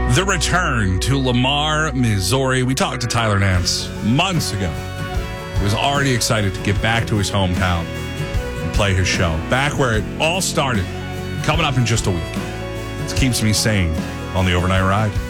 The return to Lamar, Missouri. We talked to Tyler Nance months ago. He was already excited to get back to his hometown and play his show. Back where it all started. Coming up in just a week. This keeps me sane on the overnight ride.